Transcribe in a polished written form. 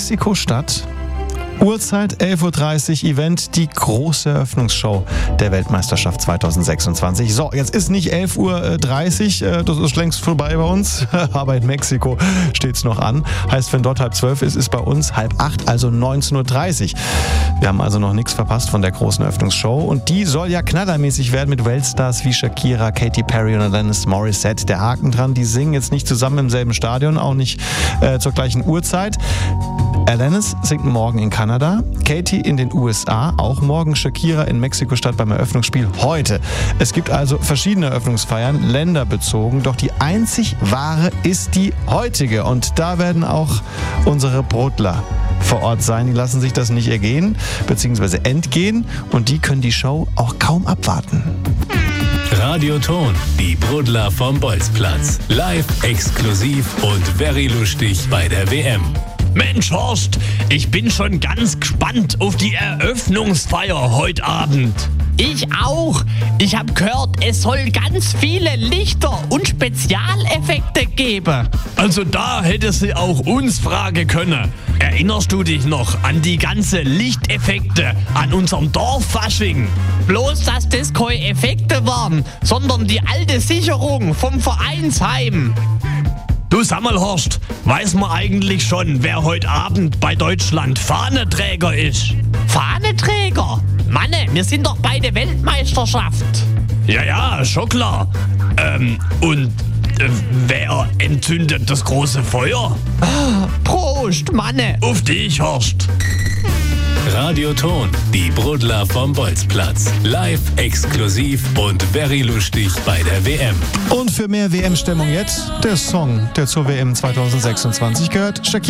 Mexiko-Stadt. Uhrzeit 11.30 Uhr, Event, die große Eröffnungsshow der Weltmeisterschaft 2026. So, jetzt ist nicht 11.30 Uhr, das ist längst vorbei bei uns, aber in Mexiko steht es noch an. Heißt, wenn dort 7:30 ist, ist bei uns 7:30, also 19.30 Uhr. Wir haben also noch nichts verpasst von der großen Eröffnungsshow und die soll ja knallermäßig werden mit Weltstars wie Shakira, Katy Perry und Alanis Morissette. Der Haken dran, die singen jetzt nicht zusammen im selben Stadion, auch nicht zur gleichen Uhrzeit. Alanis singt morgen in Kanada, Katy in den USA, auch morgen Shakira in Mexiko-Stadt beim Eröffnungsspiel heute. Es gibt also verschiedene Eröffnungsfeiern, länderbezogen, doch die einzig wahre ist die heutige. Und da werden auch unsere Brodler vor Ort sein. Die lassen sich das nicht ergehen, beziehungsweise entgehen und die können die Show auch kaum abwarten. Radioton, die Brodler vom Bolzplatz. Live, exklusiv und very lustig bei der WM. Mensch, Horst, ich bin schon ganz gespannt auf die Eröffnungsfeier heute Abend. Ich auch. Ich habe gehört, es soll ganz viele Lichter und Spezialeffekte geben. Also da hätte sie auch uns fragen können. Erinnerst du dich noch an die ganzen Lichteffekte an unserem Dorffasching? Bloß, dass das keine Effekte waren, sondern die alte Sicherung vom Vereinsheim. Du, sag mal, Horst, weiß man eigentlich schon, wer heute Abend bei Deutschland Fahnenträger ist? Fahnenträger? Manne, wir sind doch bei der Weltmeisterschaft. Ja, schon klar. Wer entzündet das große Feuer? Prost, Manne. Auf dich, Horst. Radioton, die Brodler vom Bolzplatz. Live, exklusiv und very lustig bei der WM. Und für mehr WM-Stimmung jetzt der Song, der zur WM 2026 gehört. Shakira.